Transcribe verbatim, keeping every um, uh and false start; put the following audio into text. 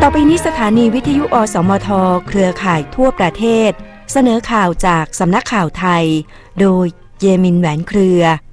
ต่อไปนี้สถานีวิทยุอสมทเครือข่ายทั่วประเทศเสนอข่าวจากสำนักข่าวไทยโดยเยมินแหวนเครือ